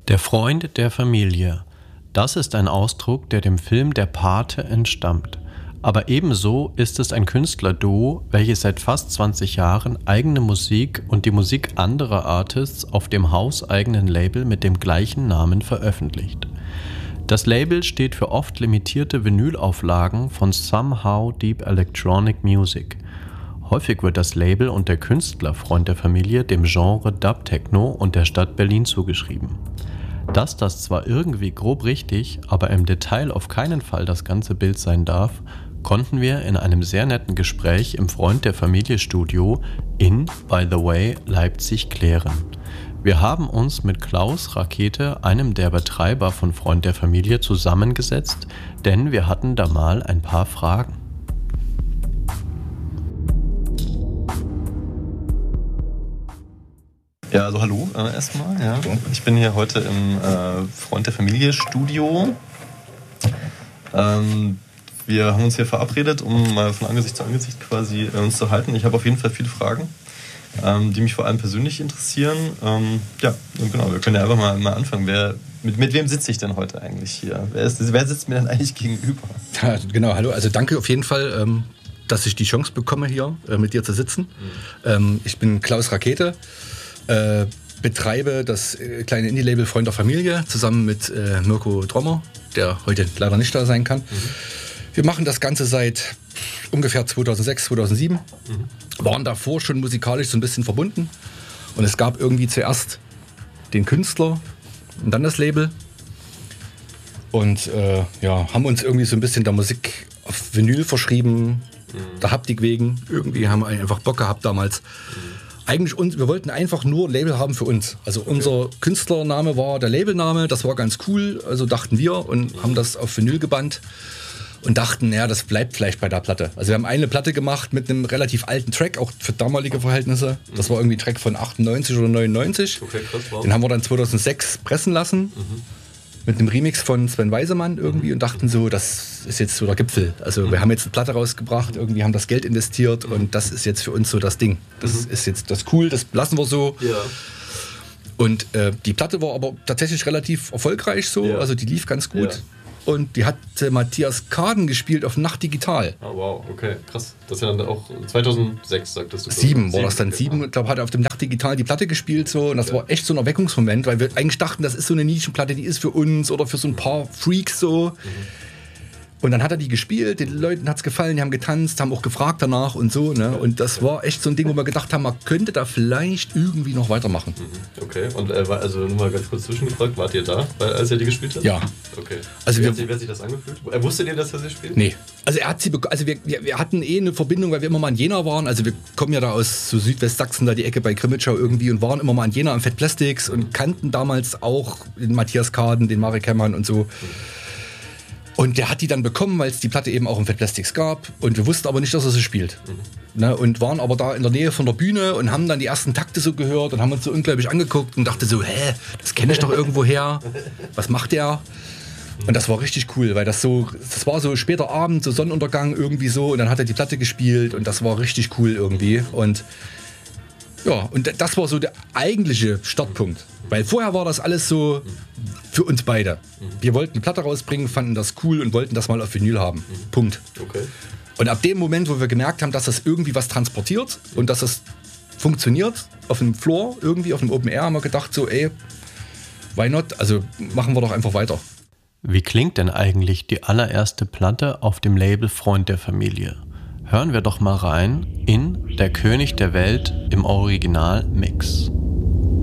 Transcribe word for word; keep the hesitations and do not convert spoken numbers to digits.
Der Freund der Familie. Das ist ein Ausdruck, der dem Film Der Pate entstammt. Aber ebenso ist es ein Künstlerduo, welches seit fast zwanzig Jahren eigene Musik und die Musik anderer Artists auf dem hauseigenen Label mit dem gleichen Namen veröffentlicht. Das Label steht für oft limitierte Vinylauflagen von Somehow Deep Electronic Music. Häufig wird das Label und der Künstler Freund der Familie dem Genre Dub-Techno und der Stadt Berlin zugeschrieben. Dass das zwar irgendwie grob richtig, aber im Detail auf keinen Fall das ganze Bild sein darf, konnten wir in einem sehr netten Gespräch im Freund der Familie Studio in, by the way, Leipzig klären. Wir haben uns mit Klaus Rakete, einem der Betreiber von Freund der Familie, zusammengesetzt, denn wir hatten da mal ein paar Fragen. Ja, also hallo äh, erstmal. Ja. Ich bin hier heute im äh, Freund der Familie Studio. Ähm, wir haben uns hier verabredet, um mal von Angesicht zu Angesicht quasi äh, uns zu halten. Ich habe auf jeden Fall viele Fragen, ähm, die mich vor allem persönlich interessieren. Ähm, ja, und genau, wir können ja einfach mal, mal anfangen. Wer, mit, mit wem sitze ich denn heute eigentlich hier? Wer, ist, wer sitzt mir denn eigentlich gegenüber? Ja, genau, hallo. Also danke auf jeden Fall, ähm, dass ich die Chance bekomme, hier äh, mit dir zu sitzen. Mhm. Ähm, ich bin Klaus Rakete. Äh, betreibe das äh, kleine Indie-Label Freund der Familie zusammen mit äh, Mirko Drommer, der heute leider nicht da sein kann. Mhm. Wir machen das Ganze seit ungefähr zweitausendsechs, zweitausendsieben. Mhm. Waren davor schon musikalisch so ein bisschen verbunden. Und es gab irgendwie zuerst den Künstler und dann das Label. Und äh, ja, haben uns irgendwie so ein bisschen der Musik auf Vinyl verschrieben, mhm. der Haptik wegen. Irgendwie haben wir einfach Bock gehabt damals. Mhm. Eigentlich, uns, wir wollten einfach nur Label haben für uns. Also okay. Unser Künstlername war der Labelname, das war ganz cool, also dachten wir und haben das auf Vinyl gebannt und dachten, ja, das bleibt vielleicht bei der Platte. Also wir haben eine Platte gemacht mit einem relativ alten Track, auch für damalige Verhältnisse. Das war irgendwie ein Track von achtundneunzig oder neunundneunzig. Okay, krass, wow. Den haben wir dann zweitausendsechs pressen lassen. Mhm. Mit einem Remix von Sven Weisemann irgendwie und dachten so, das ist jetzt so der Gipfel. Also wir haben jetzt eine Platte rausgebracht, irgendwie haben das Geld investiert und das ist jetzt für uns so das Ding. Das mhm. ist jetzt das cool, das lassen wir so. Ja. Und äh, die Platte war aber tatsächlich relativ erfolgreich so, ja. Also die lief ganz gut. Ja. Und die hat äh, Matthias Kaden gespielt auf Nacht Digital. Oh wow, okay, krass. Das ist ja dann auch zweitausendsechs, sagtest du. Sieben war das dann, okay. sieben. Ich glaube, hat er auf dem Nacht Digital die Platte gespielt so. Und das ja. war echt so ein Erweckungsmoment, weil wir eigentlich dachten, das ist so eine Nischenplatte, die ist für uns oder für so ein paar Freaks so. Mhm. Und dann hat er die gespielt, den Leuten hat es gefallen, die haben getanzt, haben auch gefragt danach und so. Ne? Und das war echt so ein Ding, wo wir gedacht haben, man könnte da vielleicht irgendwie noch weitermachen. Okay, und äh, also nur mal ganz kurz zwischengefragt, wart ihr da, als er die gespielt hat? Ja. Okay. Also wie, wir, hat sich, wie hat sich das angefühlt? Er wusstet ihr, dass er sie spielt? Nee. Also er hat sie, also wir, wir, wir hatten eh eine Verbindung, weil wir immer mal in Jena waren. Also wir kommen ja da aus so Südwestsachsen, da die Ecke bei Grimmitschau irgendwie und waren immer mal in Jena am Fat Plastics und kannten damals auch den Matthias Kaden, den Marek Herrmann und so. Mhm. Und der hat die dann bekommen, weil es die Platte eben auch im Fat Plastics gab. Und wir wussten aber nicht, dass er sie spielt. Mhm. Ne, und waren aber da in der Nähe von der Bühne und haben dann die ersten Takte so gehört und haben uns so unglaublich angeguckt und dachte so, hä, das kenne ich doch irgendwo her. Was macht der? Und das war richtig cool, weil das so, das war so später Abend, so Sonnenuntergang irgendwie so. Und dann hat er die Platte gespielt und das war richtig cool irgendwie. Und ja, und das war so der eigentliche Startpunkt. Weil vorher war das alles so für uns beide. Wir wollten eine Platte rausbringen, fanden das cool und wollten das mal auf Vinyl haben. Punkt. Okay. Und ab dem Moment, wo wir gemerkt haben, dass das irgendwie was transportiert und dass das funktioniert auf dem Floor, irgendwie auf dem Open Air, haben wir gedacht so, ey, why not? Also machen wir doch einfach weiter. Wie klingt denn eigentlich die allererste Platte auf dem Label Freund der Familie? Hören wir doch mal rein in Der König der Welt im Original-Mix.